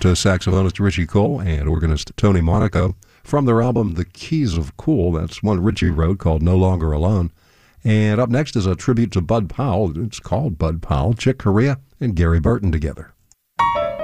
alto saxophonist Richie Cole and organist Tony Monaco from their album The Keys of Cool. That's one Richie wrote called No Longer Alone. And up next is a tribute to Bud Powell. It's called Bud Powell, Chick Corea, and Gary Burton together.